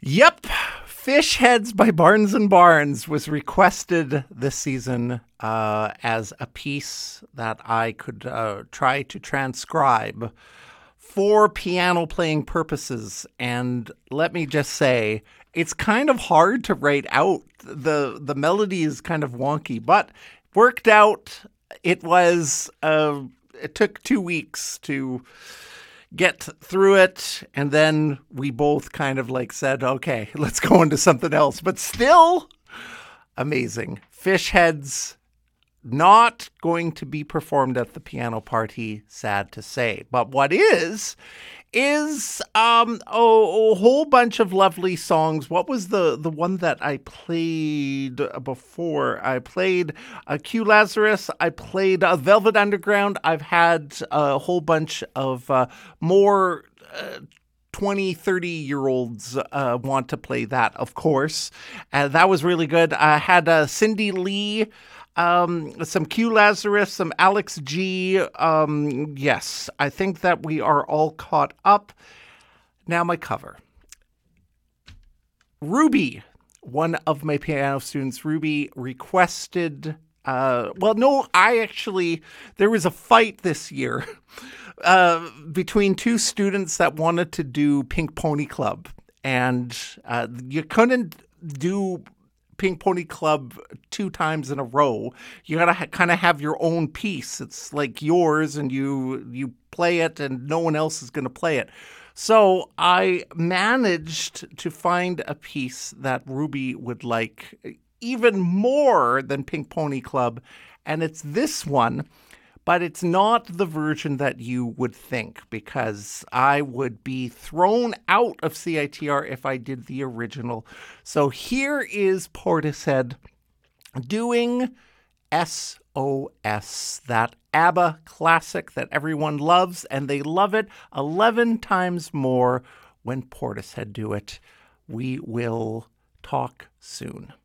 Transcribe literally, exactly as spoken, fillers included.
Yep. Fish Heads by Barnes and Barnes was requested this season uh, as a piece that I could uh, try to transcribe for piano playing purposes. And let me just say, it's kind of hard to write out. The the melody is kind of wonky, but worked out. It was, uh, it took two weeks to get through it, and then we both kind of like said, okay, let's go into something else. But still amazing. Fish Heads, not going to be performed at the piano party, sad to say. But what is, is um, a, a whole bunch of lovely songs. What was the, the one that I played before? I played uh, Q Lazarus. I played uh, Velvet Underground. I've had a whole bunch of uh, more uh, twenty, thirty-year-olds uh, want to play that, of course. Uh, that was really good. I had uh, Cindy Lee, Um, some Q Lazarus, some Alex G. Um, yes, I think that we are all caught up. Now my cover. Ruby, one of my piano students, Ruby, requested, uh, well, no, I actually, there was a fight this year uh, between two students that wanted to do Pink Pony Club. And uh, you couldn't do Pink Pony Club two times in a row. You gotta ha- kind of have your own piece. It's like yours, and you you play it, and no one else is gonna play it. So I managed to find a piece that Ruby would like even more than Pink Pony Club, and it's this one. But it's not the version that you would think, because I would be thrown out of C I T R if I did the original. So here is Portishead doing S O S, that ABBA classic that everyone loves, and they love it eleven times more when Portishead do it. We will talk soon.